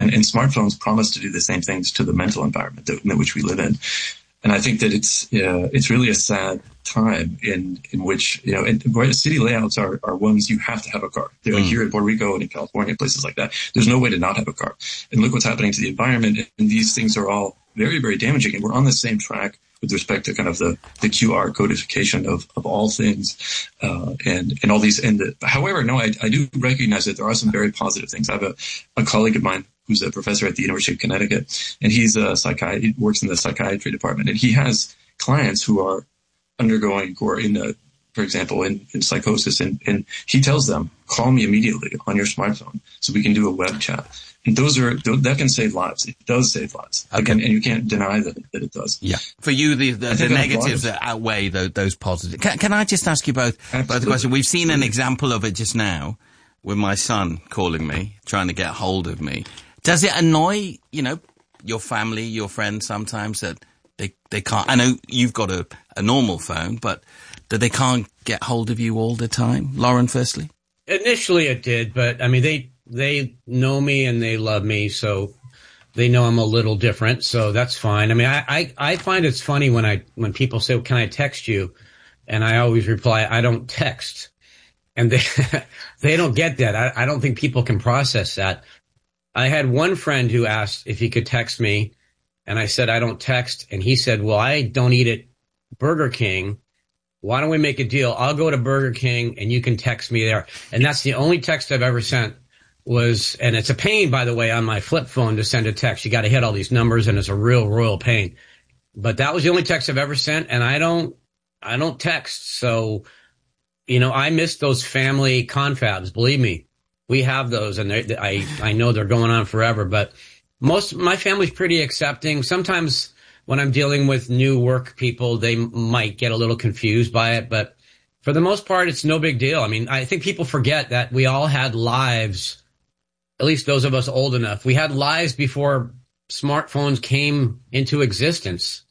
And smartphones promise to do the same things to the mental environment in which we live in. And I think that it's really a sad time in which, where city layouts are ones you have to have a car. They're like here in Puerto Rico and in California, places like that. There's no way to not have a car. And look what's happening to the environment. And these things are all very, very damaging. And we're on the same track with respect to kind of the QR codification of all things, and all these. However, no, I do recognize that there are some very positive things. I have a colleague of mine who's a professor at the University of Connecticut, and he works in the psychiatry department, and he has clients who are undergoing or for example, in psychosis, and he tells them, call me immediately on your smartphone so we can do a web chat. And that can save lives. It does save lives. Okay. And you can't deny that it does. Yeah. For you, the negatives that outweigh those positives. Can I just ask you both the question? We've seen an example of it just now with my son calling me, trying to get hold of me. Does it annoy, your family, your friends sometimes that they can't? I know you've got a normal phone, but that they can't get hold of you all the time? Lauren, firstly? Initially it did, but I mean, they know me and they love me, so they know I'm a little different, so that's fine. I mean, I find it's funny when people say, well, can I text you? And I always reply, I don't text. And they don't get that. I don't think people can process that. I had one friend who asked if he could text me, and I said, I don't text. And he said, well, I don't eat at Burger King. Why don't we make a deal? I'll go to Burger King and you can text me there. And that's the only text I've ever sent and it's a pain, by the way, on my flip phone to send a text. You got to hit all these numbers and it's a real royal pain. But that was the only text I've ever sent, and I don't text. So, I miss those family confabs. Believe me, we have those, and I know they're going on forever, but my family's pretty accepting. Sometimes when I'm dealing with new work people, they might get a little confused by it, but for the most part, it's no big deal. I mean, I think people forget that we all had lives. At least those of us old enough, we had lives before smartphones came into existence,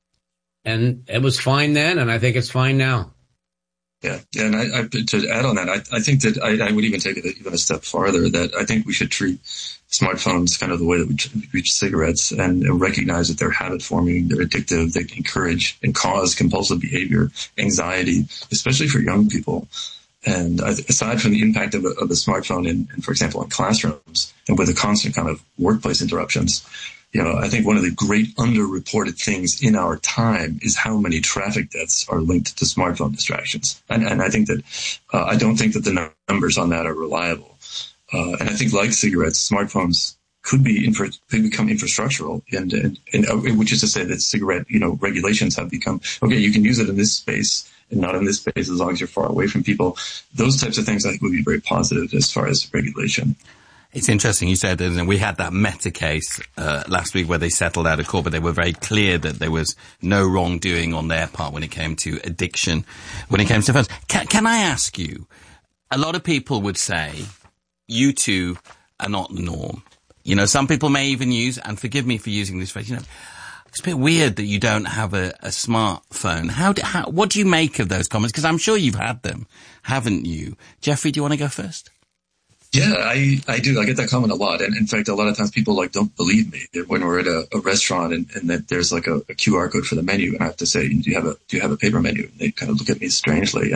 and it was fine then, and I think it's fine now. Yeah, and I to add on that, I think that I would even take it even a step farther, that I think we should treat smartphones kind of the way that we treat cigarettes, and recognize that they're habit forming, they're addictive, they encourage and cause compulsive behavior, anxiety, especially for young people. And aside from the impact of the smartphone in, for example, in classrooms and with the constant kind of workplace interruptions, I think one of the great underreported things in our time is how many traffic deaths are linked to smartphone distractions. And I think that, I don't think that the numbers on that are reliable. And I think, like cigarettes, smartphones could become infrastructural, and which is to say that cigarette, regulations have become, okay, you can use it in this space and not in this space as long as you're far away from people. Those types of things I think would be very positive as far as regulation. It's interesting you said that, and we had that Meta case last week where they settled out of court, but they were very clear that there was no wrongdoing on their part when it came to addiction, when it came to phones. Can I ask you, a lot of people would say you two are not the norm. Some people may even use, and forgive me for using this phrase, it's a bit weird that you don't have a smartphone. What do you make of those comments? Because I'm sure you've had them, haven't you? Jeffrey, do you want to go first? Yeah, I do. I get that comment a lot. And in fact, a lot of times people don't believe me when we're at a restaurant and that there's like a QR code for the menu. And I have to say, do you have a paper menu? And they kind of look at me strangely.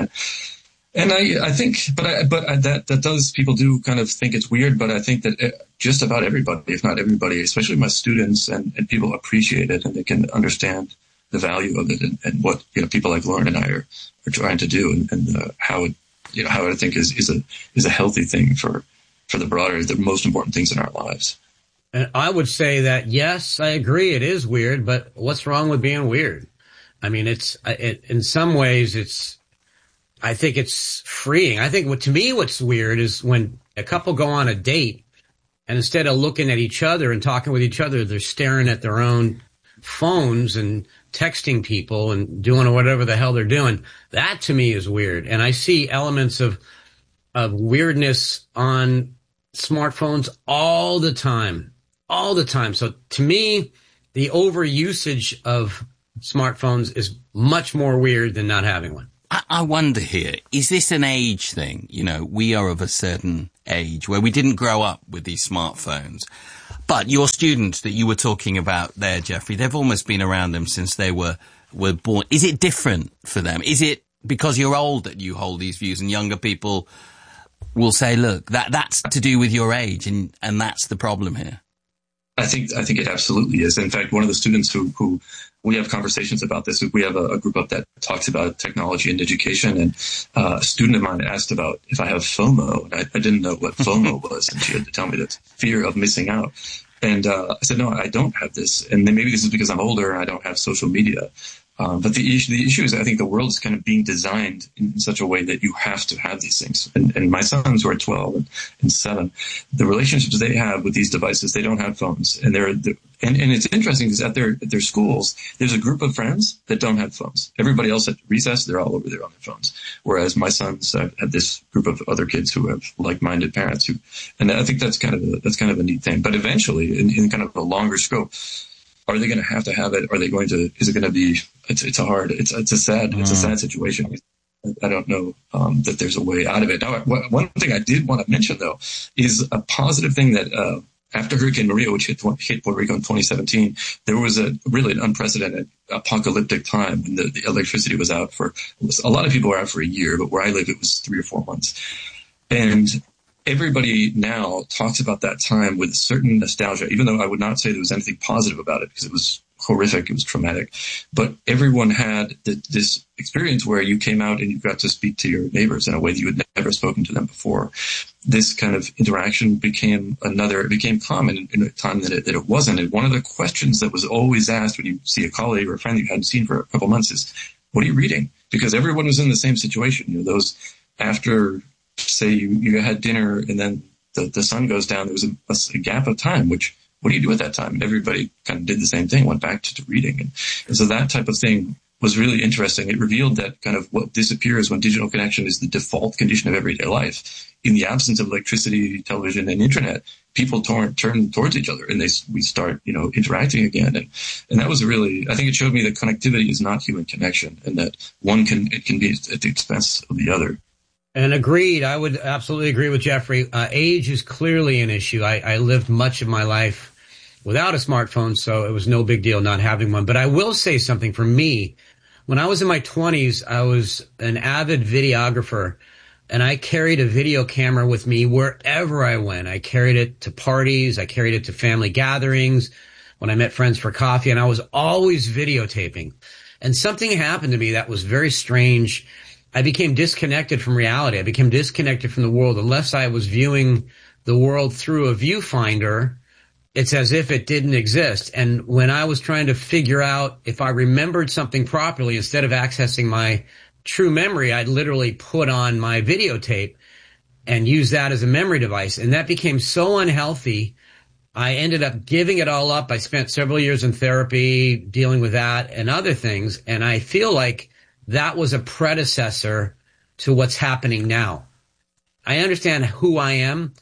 And I think, but that does, people do kind of think it's weird, but I think that just about everybody, if not everybody, especially my students and people appreciate it, and they can understand the value of it and what, people like Lauren and I are trying to do, and how I think is a healthy thing for the most important things in our lives. And I would say that, yes, I agree. It is weird, but what's wrong with being weird? I mean, in some ways I think it's freeing. I think to me, what's weird is when a couple go on a date and instead of looking at each other and talking with each other, they're staring at their own phones and texting people and doing whatever the hell they're doing. That to me is weird. And I see elements of weirdness on smartphones all the time. So to me, the overusage of smartphones is much more weird than not having one. I wonder here, is this an age thing? We are of a certain age where we didn't grow up with these smartphones. But your students that you were talking about there, Jeffrey, they've almost been around them since they were born. Is it different for them? Is it because you're old that you hold these views and younger people will say, look, that's to do with your age and that's the problem here? I think it absolutely is. In fact, one of the students who we have conversations about this, we have a group up that talks about technology and education, and a student of mine asked about if I have FOMO, and I didn't know what FOMO was, and she had to tell me that fear of missing out. And I said, no, I don't have this. And then maybe this is because I'm older and I don't have social media. But the issue is I think the world is kind of being designed in such a way that you have to have these things. And my sons who are 12 and 7, the relationships they have with these devices, they don't have phones. And it's interesting because at their schools, there's a group of friends that don't have phones. Everybody else at recess, they're all over there on their phones. Whereas my sons have this group of other kids who have like-minded parents and I think that's kind of a neat thing. But eventually, in kind of a longer scope, are they going to have it? Are they going to? Is it going to be? It's a sad situation. I don't know that there's a way out of it. Now, one thing I did want to mention though is a positive thing that after Hurricane Maria, which hit Puerto Rico in 2017, there was an unprecedented apocalyptic time when the electricity was out a lot of people were out for a year, but where I live, it was 3 or 4 months, and everybody now talks about that time with a certain nostalgia, even though I would not say there was anything positive about it because it was horrific, it was traumatic. But everyone had this experience where you came out and you got to speak to your neighbors in a way that you had never spoken to them before. This kind of interaction became common in a time that it wasn't. And one of the questions that was always asked when you see a colleague or a friend you hadn't seen for a couple months is, what are you reading? Because everyone was in the same situation. Those after, say you had dinner and then the sun goes down, there was a gap of time, what do you do at that time? And everybody kind of did the same thing, went back to reading. And so that type of thing was really interesting. It revealed that kind of what disappears when digital connection is the default condition of everyday life. In the absence of electricity, television, and internet, people turn towards each other and we start, interacting again. And that was really, I think it showed me that connectivity is not human connection and that it can be at the expense of the other. And agreed. I would absolutely agree with Jeffrey. Age is clearly an issue. I lived much of my life without a smartphone, so it was no big deal not having one. But I will say something for me. When I was in my 20s, I was an avid videographer, and I carried a video camera with me wherever I went. I carried it to parties. I carried it to family gatherings when I met friends for coffee, and I was always videotaping. And something happened to me that was very strange. I became disconnected from reality. I became disconnected from the world. Unless I was viewing the world through a viewfinder, it's as if it didn't exist. And when I was trying to figure out if I remembered something properly, instead of accessing my true memory, I'd literally put on my videotape and use that as a memory device. And that became so unhealthy. I ended up giving it all up. I spent several years in therapy dealing with that and other things. And I feel like that was a predecessor to what's happening now. I understand who I am.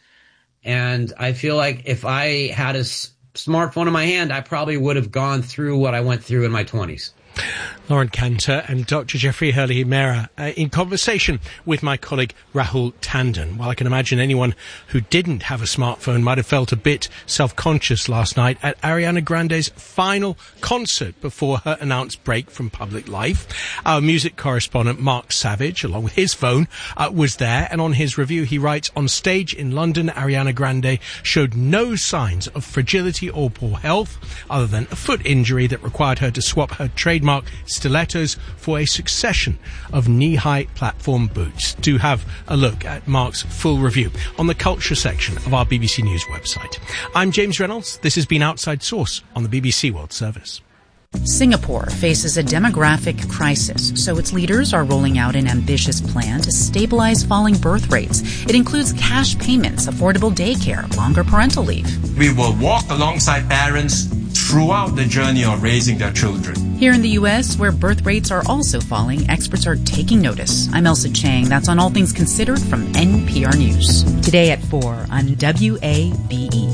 And I feel like if I had a smartphone in my hand, I probably would have gone through what I went through in my 20s. Lauren Cantor and Dr. Jeffrey Hurley-Mera in conversation with my colleague Rahul Tandon. Well, I can imagine anyone who didn't have a smartphone might have felt a bit self-conscious last night at Ariana Grande's final concert before her announced break from public life. Our music correspondent Mark Savage, along with his phone, was there, and on his review he writes, on stage in London, Ariana Grande showed no signs of fragility or poor health, other than a foot injury that required her to swap her trademark stilettos for a succession of knee-high platform boots. Do have a look at Mark's full review on the culture section of our BBC News website. I'm James Reynolds. This has been Outside Source on the BBC World Service. Singapore faces a demographic crisis, so its leaders are rolling out an ambitious plan to stabilize falling birth rates. It includes cash payments, affordable daycare, longer parental leave. We will walk alongside parents throughout the journey of raising their children. Here in the U.S., where birth rates are also falling, experts are taking notice. I'm Elsa Chang. That's on All Things Considered from NPR News. Today at 4 on WABE.